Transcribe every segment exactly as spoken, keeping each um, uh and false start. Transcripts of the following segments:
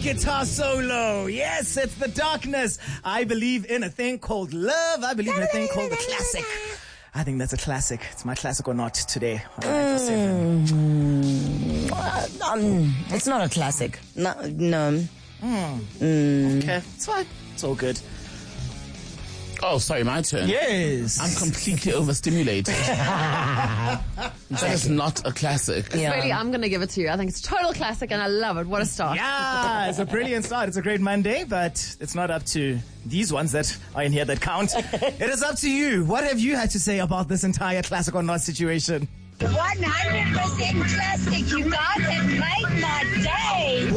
guitar solo. Yes, it's The Darkness. I believe in a thing called love. I believe in a thing called the classic. I think that's a classic. It's my classic or not today. Mm, uh, um, it's not a classic. No. no. Mm. Mm. Okay, it's fine. It's all good. Oh, sorry, my turn. Yes. I'm completely overstimulated. That is not a classic. Yeah. Really, I'm going to give it to you. I think it's a total classic and I love it. What a start. Yeah, it's a brilliant start. It's a great Monday, but it's not up to these ones that are in here that count. It is up to you. What have you had to say about this entire classic or not situation? one hundred percent classic. You guys have made my day.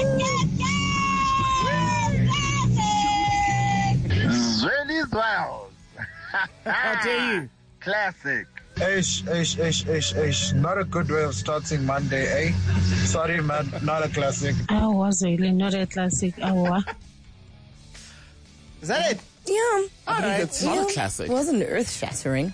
Really well. How dare you? Classic. Ish, ish, ish, ish, ish. Not a good way of starting Monday, eh? Sorry, man. Not a classic. I was really not a classic. Oh, is that it? Yeah. I believe it's not a classic. It wasn't earth-shattering.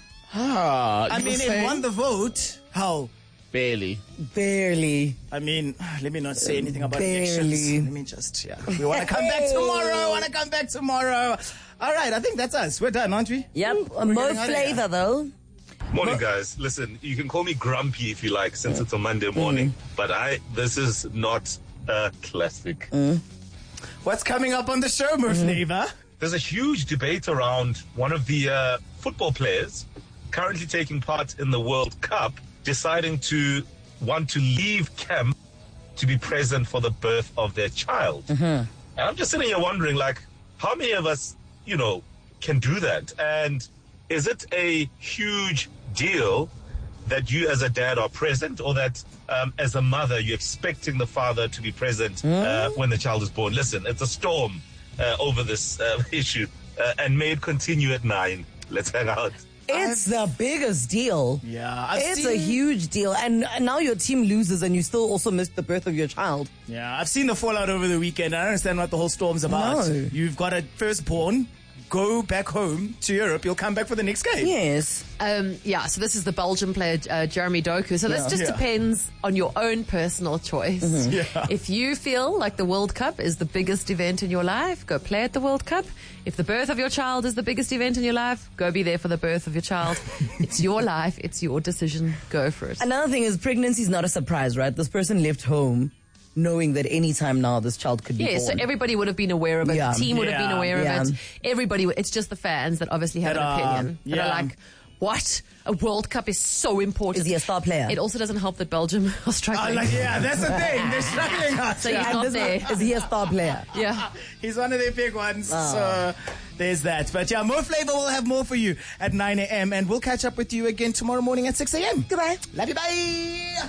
Ah, I mean, it won the vote. How? Barely. Barely. I mean, let me not say anything about Barely. elections. Let me just, yeah. We want to come back tomorrow. I want to come back tomorrow. All right, I think that's us. We're done, aren't we? Yep. A more flavor, though. Morning, guys. Listen, you can call me grumpy if you like, since it's a Monday morning. Mm. But I, this is not a classic. Mm. What's coming up on the show, Mo Flavor? Mm. There's a huge debate around one of the uh, football players currently taking part in the World Cup deciding to want to leave camp to be present for the birth of their child. Mm-hmm. And I'm just sitting here wondering, like, how many of us, you know, can do that? And is it a huge deal that you as a dad are present, or that um, as a mother you're expecting the father to be present Mm. uh, when the child is born? Listen, it's a storm uh, over this uh, issue, uh, and may it continue at nine. Let's hang out. It's the biggest deal. Yeah, I've it's seen... a huge deal. And now your team loses and you still also missed the birth of your child. Yeah, I've seen the fallout over the weekend. I don't understand what the whole storm's about. No. You've got a firstborn. Go back home to Europe. You'll come back for the next game. Yes. Um, yeah, so this is the Belgian player, uh, Jeremy Doku. So this Yeah. just Yeah. depends on your own personal choice. Mm-hmm. Yeah. If you feel like the World Cup is the biggest event in your life, go play at the World Cup. If the birth of your child is the biggest event in your life, go be there for the birth of your child. It's your life. It's your decision. Go for it. Another thing is pregnancy is not a surprise, right? This person left home knowing that any time now this child could be Yeah, born. so everybody would have been aware of it. Yeah. The team would have Yeah. been aware Yeah. of it. Everybody, it's just the fans that obviously have That an are- opinion. That yeah. are like, what? A World Cup is so important. Is he a star player? It also doesn't help that Belgium are struggling. Uh, like, yeah, that's the thing. They're struggling out. So he's yeah. not This there. one- Is he a star player? Yeah. He's one of their big ones. Oh. So there's that. But yeah, Mo Flavor will have more for you at nine a.m. And we'll catch up with you again tomorrow morning at six a.m. Goodbye. Love you. Bye.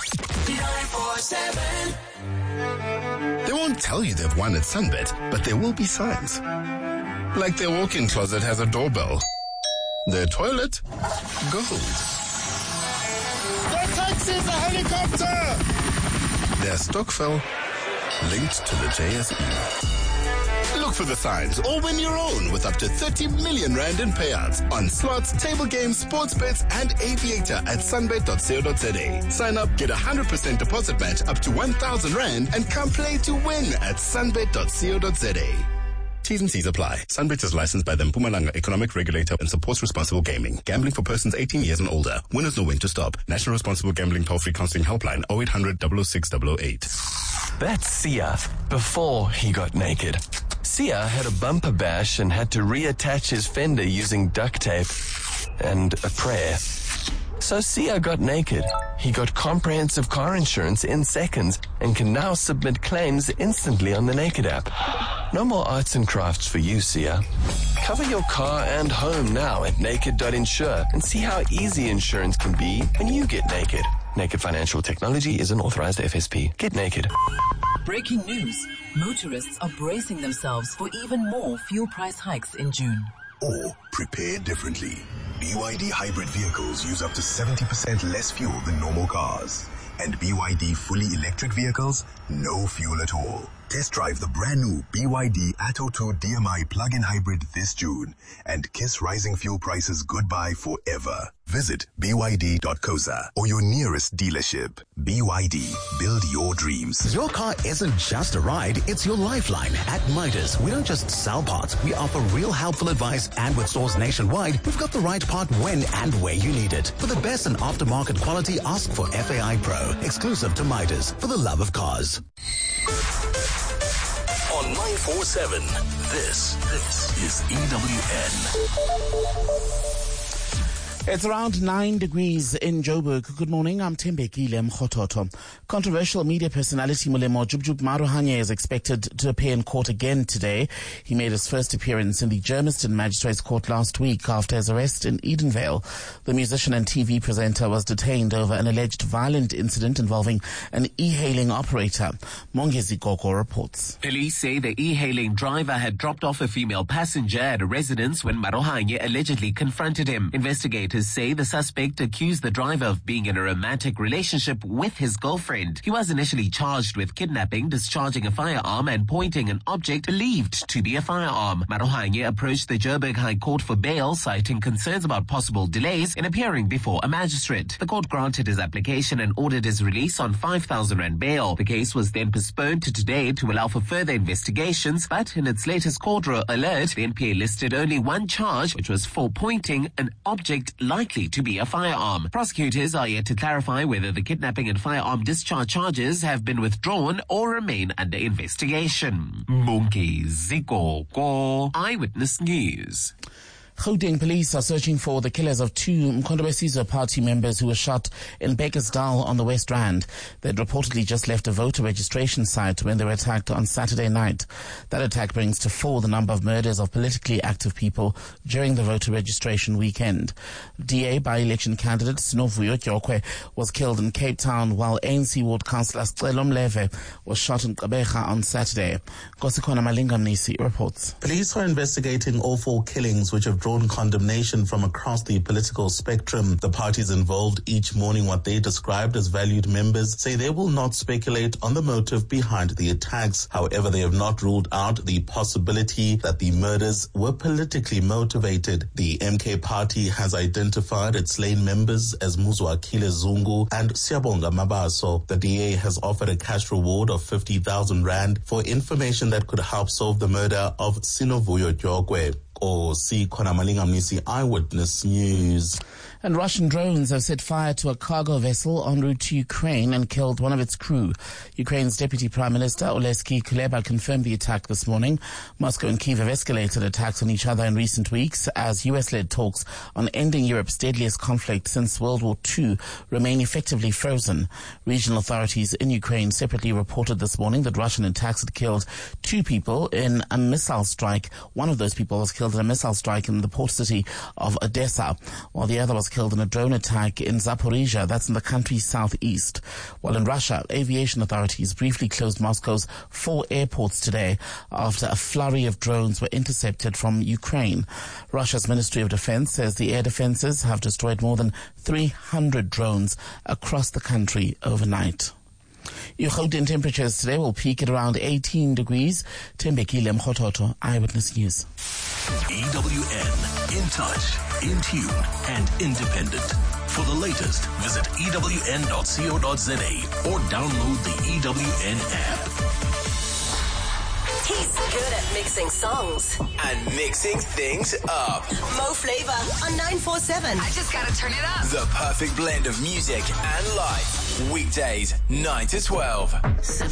nine four seven. They won't tell you they've won at Sunbet, but there will be signs. Like their walk-in closet has a doorbell. Their toilet, gold. The taxi's a helicopter! Their Stokvel, linked to the J S E. Look for the signs or win your own with up to thirty million rand in payouts on slots, table games, sports bets, and aviator at sunbet dot co dot za. Sign up, get a one hundred percent deposit match up to one thousand rand and come play to win at sunbet dot co dot za. T's and C's apply. Sunbet is licensed by the Mpumalanga Economic Regulator and supports responsible gaming. Gambling for persons eighteen years and older. Winners know when to stop. National Responsible Gambling Toll-Free Counseling Helpline oh eight hundred, double oh six, double oh eight. That's Sia before he got naked. Sia had a bumper bash and had to reattach his fender using duct tape and a prayer. So Sia got naked. He got comprehensive car insurance in seconds and can now submit claims instantly on the Naked app. No more arts and crafts for you, Sia. Cover your car and home now at naked dot insure and see how easy insurance can be when you get naked. Naked Financial Technology is an authorized F S P. Get naked. Breaking news. Motorists are bracing themselves for even more fuel price hikes in June. Or prepare differently. B Y D hybrid vehicles use up to seventy percent less fuel than normal cars. And B Y D fully electric vehicles, no fuel at all. Test drive the brand new B Y D Atto two D M I plug-in hybrid this June and kiss rising fuel prices goodbye forever. Visit b y d dot co za or your nearest dealership. B Y D, build your dreams. Your car isn't just a ride, it's your lifeline. At Midas, we don't just sell parts, we offer real helpful advice, and with stores nationwide, we've got the right part when and where you need it. For the best in aftermarket quality, ask for F A I Pro, exclusive to Midas, for the love of cars. On nine four seven, this, this is E W N. It's around nine degrees in Joburg. Good morning, I'm Tembekile Mkhototo. Controversial media personality Molemo Jubjub Maruhanye is expected to appear in court again today. He made his first appearance in the Germiston Magistrates Court last week after his arrest in Edenvale. The musician and T V presenter was detained over an alleged violent incident involving an e-hailing operator. Mongezi Gogo reports. Police say the e-hailing driver had dropped off a female passenger at a residence when Maruhanye allegedly confronted him. Investigators say the suspect accused the driver of being in a romantic relationship with his girlfriend. He was initially charged with kidnapping, discharging a firearm, and pointing an object believed to be a firearm. Maruhanye approached the Joburg High Court for bail, citing concerns about possible delays in appearing before a magistrate. The court granted his application and ordered his release on five thousand rand bail. The case was then postponed to today to allow for further investigations, but in its latest court alert, the N P A listed only one charge, which was for pointing an object likely to be a firearm. Prosecutors are yet to clarify whether the kidnapping and firearm discharge charges have been withdrawn or remain under investigation. Monkey Ziko Ko, Eyewitness News. Gauteng police are searching for the killers of two Mkhonto weSizwe party members who were shot in Bakersdal on the West Rand. They'd reportedly just left a voter registration site when they were attacked on Saturday night. That attack brings to four the number of murders of politically active people during the voter registration weekend. D A by-election candidate Sinovuyo Tyokwe was killed in Cape Town, while A N C ward councillor Celo Mleve was shot in Gqeberha on Saturday. Kosikona Malinga Mnisi reports. Police are investigating all four killings, which have drawn condemnation from across the political spectrum. The parties involved, each mourning what they described as valued members, say they will not speculate on the motive behind the attacks. However, they have not ruled out the possibility that the murders were politically motivated. The M K party has identified its slain members as Muzwakile Zungu and Siyabonga Mabaso. The D A has offered a cash reward of fifty thousand rand for information that could help solve the murder of Sinovuyo Tyokwe. Or see Konamalinga Mnisi, Eyewitness News. And Russian drones have set fire to a cargo vessel en route to Ukraine and killed one of its crew. Ukraine's Deputy Prime Minister Oleksiy Kuleba confirmed the attack this morning. Moscow and Kyiv have escalated attacks on each other in recent weeks as U S-led talks on ending Europe's deadliest conflict since World War Two remain effectively frozen. Regional authorities in Ukraine separately reported this morning that Russian attacks had killed two people in a missile strike. One of those people was killed in a missile strike in the port city of Odessa, while the other was killed in a drone attack in Zaporizhia, that's in the country's southeast. While in Russia, aviation authorities briefly closed Moscow's four airports today after a flurry of drones were intercepted from Ukraine. Russia's Ministry of Defense says the air defenses have destroyed more than three hundred drones across the country overnight. Your Gauteng temperatures today will peak at around eighteen degrees. Tembekile Mkhototo, Eyewitness News. E W N, in touch, in tune, and independent. For the latest, visit E W N dot co dot za or download the E W N app. He's good at mixing songs and mixing things up. Mo Flavor on nine four seven. I just gotta turn it up. The perfect blend of music and life. Weekdays, nine to twelve.